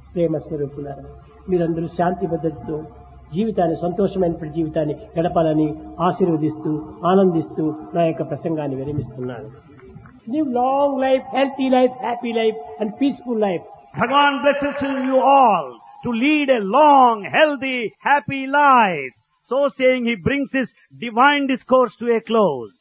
ప్రేమ స్వరూపులారా, మీరందరూ శాంతి భద్రతతో జీవితాన్ని, సంతోషమైనటువంటి జీవితాన్ని గడపాలని ఆశీర్వదిస్తూ ఆనందిస్తూ నా యొక్క ప్రసంగాన్ని విరమిస్తున్నాను. Live long life, healthy life, happy life and peaceful life. Bhagavan blesses you all to lead a long, healthy, happy life. So saying, he brings his divine discourse to a close.